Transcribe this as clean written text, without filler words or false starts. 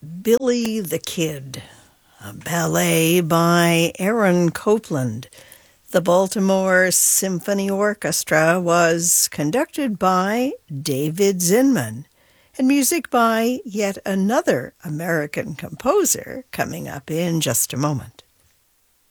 Billy the Kid, a ballet by Aaron Copland. The Baltimore Symphony Orchestra was conducted by David Zinman, and music by yet another American composer coming up in just a moment.